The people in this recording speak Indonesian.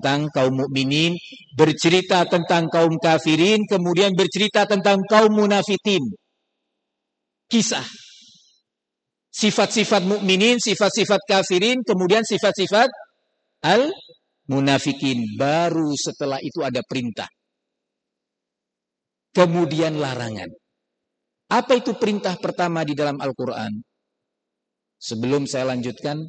tentang kaum mukminin, bercerita tentang kaum kafirin, kemudian bercerita tentang kaum munafikin. Kisah sifat-sifat mukminin, sifat-sifat kafirin, kemudian sifat-sifat al-munafikin. Baru setelah itu ada perintah. Kemudian larangan. Apa itu perintah pertama di dalam Al-Quran? Sebelum saya lanjutkan,